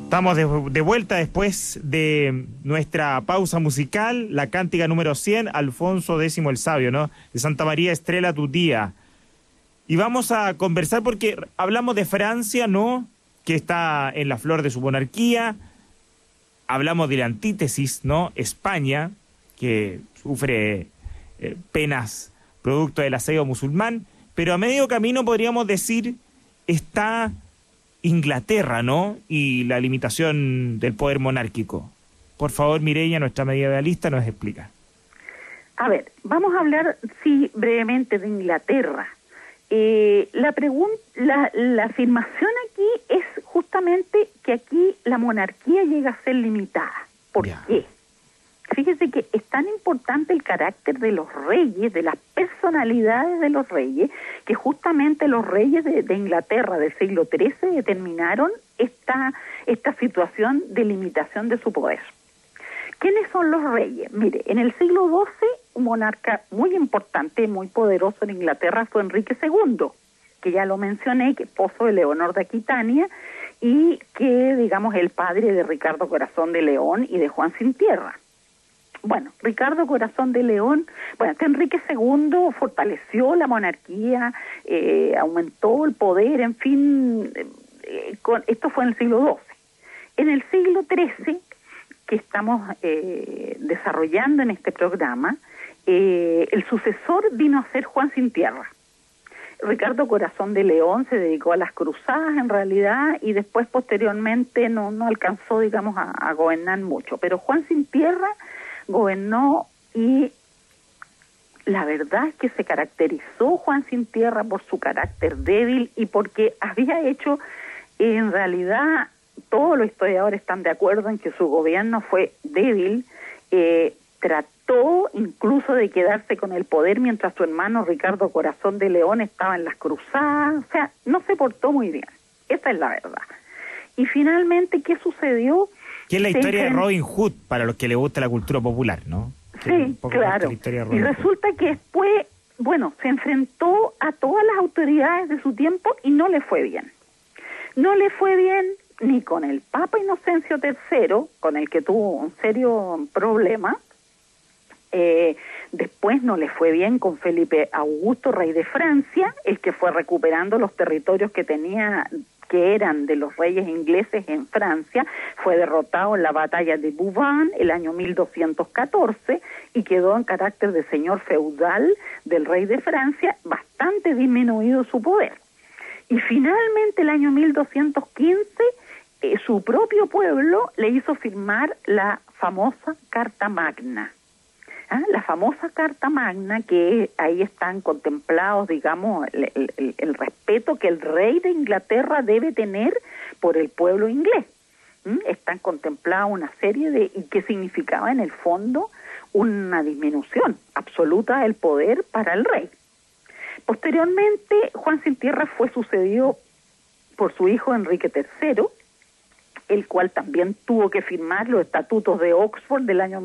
Estamos de vuelta después de nuestra pausa musical, la cántica número 100, Alfonso X el Sabio, ¿no? De Santa María Estrella Tutía. Y vamos a conversar porque hablamos de Francia, ¿no? Que está en la flor de su monarquía. Hablamos de la antítesis, ¿no? España, que sufre penas producto del asedio musulmán. Pero a medio camino podríamos decir está Inglaterra, ¿no? Y la limitación del poder monárquico. Por favor, Mireia, nuestra medievalista, nos explica. A ver, vamos a hablar, sí, brevemente de Inglaterra. La afirmación aquí es justamente que aquí la monarquía llega a ser limitada. ¿Por qué? Fíjese que es tan importante el carácter de los reyes, de las personalidades de los reyes, que justamente los reyes de Inglaterra del siglo XIII determinaron esta situación de limitación de su poder. ¿Quiénes son los reyes? Mire, en el siglo XII, un monarca muy importante, muy poderoso en Inglaterra fue Enrique II, que ya lo mencioné, que esposo de Leonor de Aquitania, y que, digamos, el padre de Ricardo Corazón de León y de Juan Sin Tierra. Bueno, Ricardo Corazón de León, bueno, que Enrique II fortaleció la monarquía, aumentó el poder, en fin, esto fue en el siglo XII. En el siglo XIII, que estamos desarrollando en este programa, el sucesor vino a ser Juan Sin Tierra. Ricardo Corazón de León se dedicó a las cruzadas en realidad y después posteriormente no alcanzó, digamos, a gobernar mucho, pero Juan Sin Tierra gobernó y la verdad es que se caracterizó Juan Sin Tierra por su carácter débil y porque había hecho, en realidad todos los historiadores están de acuerdo en que su gobierno fue débil, trató incluso de quedarse con el poder mientras su hermano Ricardo Corazón de León estaba en las cruzadas, o sea, no se portó muy bien, esa es la verdad. Y finalmente, ¿qué sucedió? Que es la historia de Robin Hood, para los que les gusta la cultura popular, ¿no? Sí, claro. Y resulta que después, bueno, se enfrentó a todas las autoridades de su tiempo y no le fue bien. No le fue bien ni con el Papa Inocencio III, con el que tuvo un serio problema. Después no le fue bien con Felipe Augusto, rey de Francia, el que fue recuperando los territorios que tenía, que eran de los reyes ingleses en Francia, fue derrotado en la batalla de Bouvines el año 1214 y quedó en carácter de señor feudal del rey de Francia, bastante disminuido su poder. Y finalmente el año 1215 su propio pueblo le hizo firmar la famosa Carta Magna. La famosa Carta Magna, que ahí están contemplados, digamos, el respeto que el rey de Inglaterra debe tener por el pueblo inglés. Están contempladas una serie de, y que significaba en el fondo una disminución absoluta del poder para el rey. Posteriormente, Juan Sin Tierra fue sucedido por su hijo Enrique III, el cual también tuvo que firmar los estatutos de Oxford del año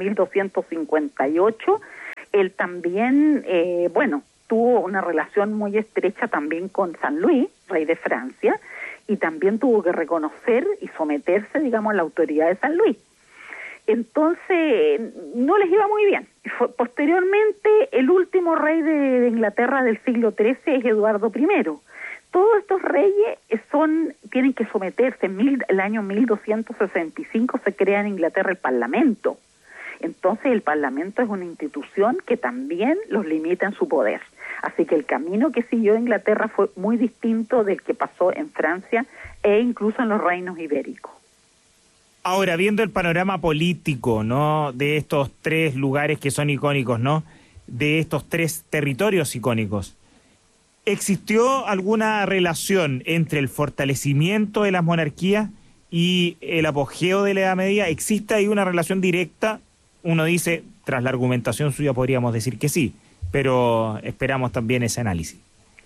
1258. Él también, tuvo una relación muy estrecha también con San Luis, rey de Francia, y también tuvo que reconocer y someterse, digamos, a la autoridad de San Luis. Entonces, no les iba muy bien. Posteriormente, el último rey de Inglaterra del siglo XIII es Eduardo I. Todos estos reyes tienen que someterse. El año 1265 se crea en Inglaterra el Parlamento. Entonces el Parlamento es una institución que también los limita en su poder. Así que el camino que siguió Inglaterra fue muy distinto del que pasó en Francia e incluso en los reinos ibéricos. Ahora, viendo el panorama político, ¿no?, de estos tres lugares que son icónicos, ¿no?, de estos tres territorios icónicos, ¿existió alguna relación entre el fortalecimiento de las monarquías y el apogeo de la Edad Media? ¿Existe ahí una relación directa? Uno dice, tras la argumentación suya podríamos decir que sí, pero esperamos también ese análisis.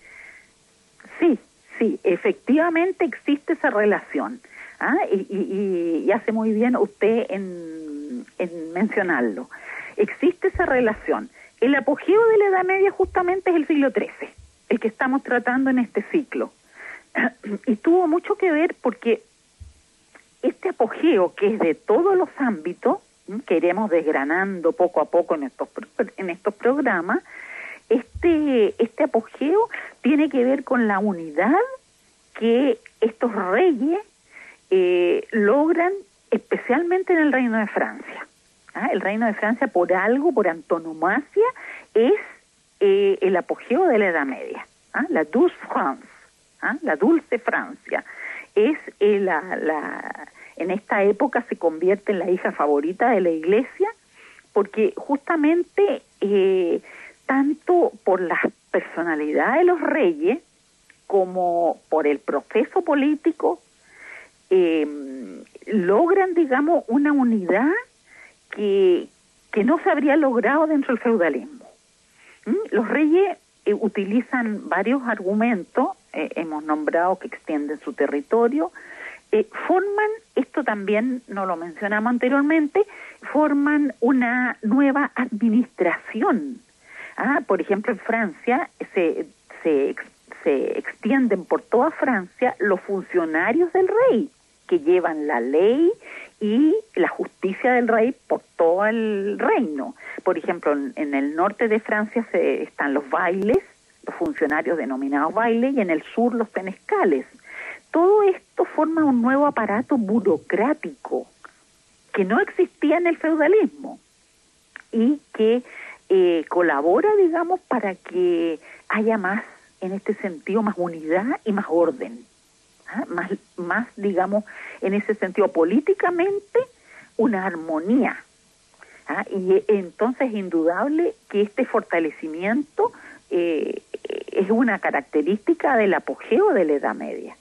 Sí, efectivamente existe esa relación. Y hace muy bien usted en mencionarlo. Existe esa relación. El apogeo de la Edad Media justamente es el siglo XIII, el que estamos tratando en este ciclo. Y tuvo mucho que ver porque este apogeo que es de todos los ámbitos, que iremos desgranando poco a poco en estos programas, este apogeo tiene que ver con la unidad que estos reyes logran, especialmente en el Reino de Francia. El Reino de Francia, por antonomasia, es el apogeo de la Edad Media. La Douce France, la Dulce Francia. Es en esta época se convierte en la hija favorita de la Iglesia, porque justamente tanto por la personalidad de los reyes como por el proceso político logran, digamos, una unidad que no se habría logrado dentro del feudalismo. Los reyes utilizan varios argumentos, hemos nombrado que extienden su territorio, forman, esto también no lo mencionamos anteriormente, forman una nueva administración. Por ejemplo, en Francia se extienden por toda Francia los funcionarios del rey, que llevan la ley y la justicia del rey por todo el reino. Por ejemplo, en el norte de Francia están los bailes, los funcionarios denominados bailes, y en el sur los senescales. Todo esto forma un nuevo aparato burocrático que no existía en el feudalismo y que colabora, digamos, para que haya más, en este sentido, más unidad y más orden. Más, digamos, en ese sentido, políticamente, una armonía. Y entonces es indudable que este fortalecimiento es una característica del apogeo de la Edad Media.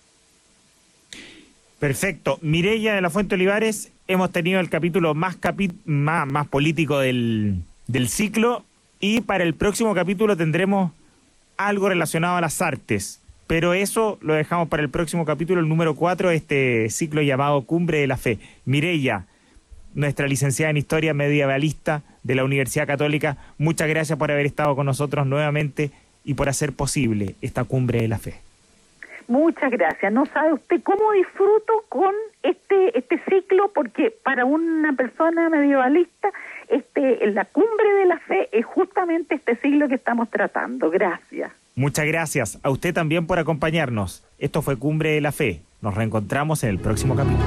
Perfecto. Mireya de la Fuente Olivares, hemos tenido el capítulo más político del ciclo, y para el próximo capítulo tendremos algo relacionado a las artes, pero eso lo dejamos para el próximo capítulo, el número 4 de este ciclo llamado Cumbre de la Fe. Mireya, nuestra licenciada en Historia Medievalista de la Universidad Católica, muchas gracias por haber estado con nosotros nuevamente y por hacer posible esta Cumbre de la Fe. Muchas gracias. No sabe usted cómo disfruto con este ciclo, porque para una persona medievalista la Cumbre de la Fe es justamente este siglo que estamos tratando. Gracias. Muchas gracias a usted también por acompañarnos. Esto fue Cumbre de la Fe. Nos reencontramos en el próximo capítulo.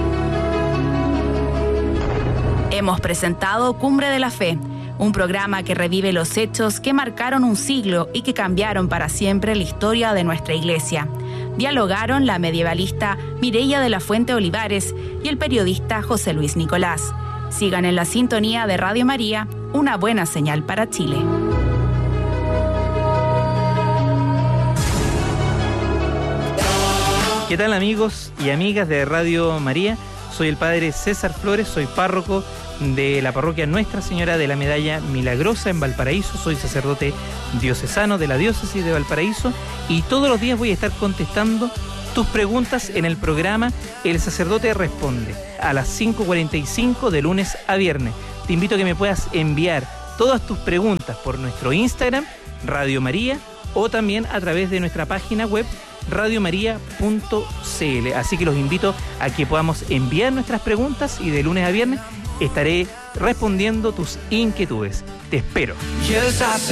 Hemos presentado Cumbre de la Fe, un programa que revive los hechos que marcaron un siglo y que cambiaron para siempre la historia de nuestra Iglesia. Dialogaron la medievalista Mireya de la Fuente Olivares y el periodista José Luis Nicolás. Sigan en la sintonía de Radio María, una buena señal para Chile. ¿Qué tal, amigos y amigas de Radio María? Soy el padre César Flores, soy párroco de la parroquia Nuestra Señora de la Medalla Milagrosa en Valparaíso. Soy sacerdote diocesano de la diócesis de Valparaíso y todos los días voy a estar contestando tus preguntas en el programa El Sacerdote Responde a las 5:45 de lunes a viernes. Te invito a que me puedas enviar todas tus preguntas por nuestro Instagram, Radio María, o también a través de nuestra página web radiomaria.cl. Así que los invito a que podamos enviar nuestras preguntas y de lunes a viernes estaré respondiendo tus inquietudes. Te espero.